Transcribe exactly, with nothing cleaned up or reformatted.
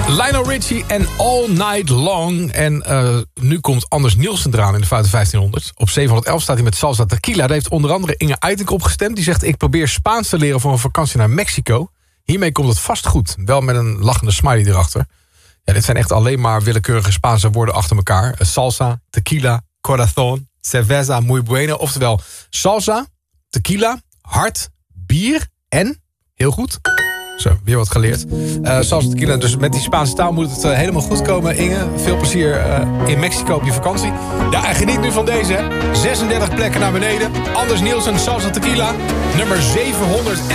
Lionel Richie en All Night Long. En uh, nu komt Anders Nielsen eraan in de Foute vijftienhonderd. Op zevenhonderdelf staat hij met Salsa Tequila. Daar heeft onder andere Inge Eitink opgestemd. Die zegt, ik probeer Spaans te leren voor een vakantie naar Mexico. Hiermee komt het vast goed. Wel met een lachende smiley erachter. Ja, dit zijn echt alleen maar willekeurige Spaanse woorden achter elkaar. Salsa, tequila, corazón, cerveza, muy bueno. Oftewel salsa, tequila, hart, bier en, heel goed... Zo, weer wat geleerd. Uh, salsa tequila, dus met die Spaanse taal moet het uh, helemaal goed komen. Inge, veel plezier uh, in Mexico op je vakantie. Ja, en geniet nu van deze, hè. zesendertig plekken naar beneden. Anders Nielsen, salsa tequila, nummer zevenhonderd.